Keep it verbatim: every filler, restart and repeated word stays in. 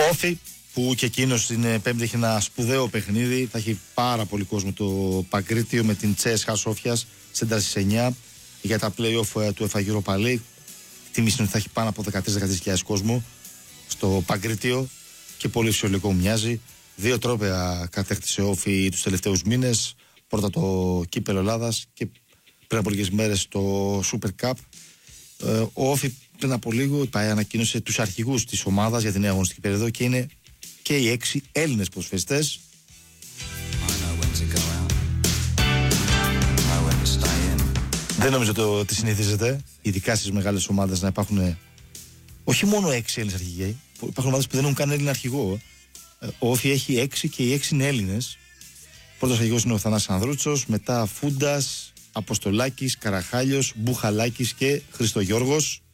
Όφη, που και εκείνος την Πέμπτη έχει ένα σπουδαίο παιχνίδι. Θα έχει πάρα πολύ κόσμο το Παγκρίτιο με την Τσέσχα Σόφιας σέντρα στις εννιά για τα play-off του UEFA Europa League. Τιμή είναι ότι θα έχει πάνω από δεκατρείς με δεκατέσσερις χιλιάδες κόσμο στο Παγκρίτιο και πολύ φυσιολογικό μου μοιάζει. Δύο τρόπαια κατέκτησε ο Όφη τους τελευταίους μήνες. Πρώτα το Κύπελλο Ελλάδας και πριν από λίγες μέρες το Super Cup. Ε, ο Όφη πριν από λίγο ανακοίνωσε τους αρχηγούς της ομάδας για την νέα αγωνιστική περίοδο και είναι και οι έξι Έλληνες ποδοσφαιριστές. Δεν νομίζω το ότι συνηθίζεται, ειδικά στις μεγάλες ομάδες, να υπάρχουν όχι μόνο έξι Έλληνες αρχηγοί. Υπάρχουν ομάδες που δεν έχουν καν Έλληνα αρχηγό. Ο Όφη έχει έξι και οι έξι είναι Έλληνες. Πρώτος αρχηγός είναι ο Θανάσης Ανδρούτσος, μετά Φούντας, Αποστολάκης, Καραχάλιος, Μπουχαλάκης και Χριστογιώργος.